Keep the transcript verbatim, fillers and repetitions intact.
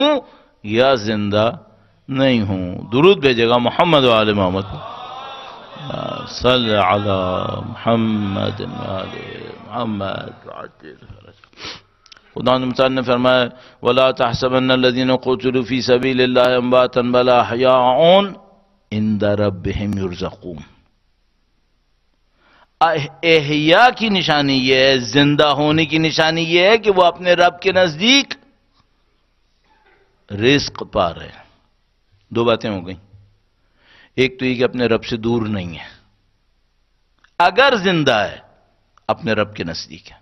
हूं या जिंदा नहीं हूं। दुरूद भेजेगा मोहम्मद वाले मोहम्मद सल्लल्लाहु अला मुहम्मद मोहम्मद। खुदा ने फरमाया वला तहसबन्न लज़ीना क़ुतिलू फ़ी सबीलिल्लाहि अमवातन बल अहयाउन इंद रब्बिहिम युरज़क़ून। एहया की निशानी यह है, जिंदा होने की निशानी यह है कि वह अपने रब के नजदीक रिस्क पा रहे हैं। दो बातें हो गई, एक तो ये कि अपने रब से दूर नहीं है, अगर जिंदा है अपने रब के नजदीक है।